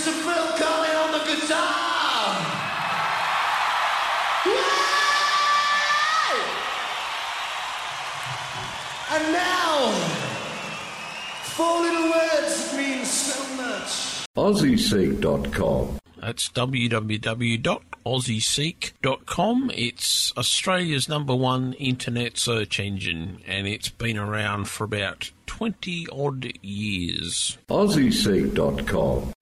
Mr. Phil Collin on the guitar. Yay! And now, 4 little words that mean so much. AussieSeek.com. That's www.aussieseek.com. It's Australia's #1 internet search engine, and it's been around for about 20-odd years. AussieSeek.com.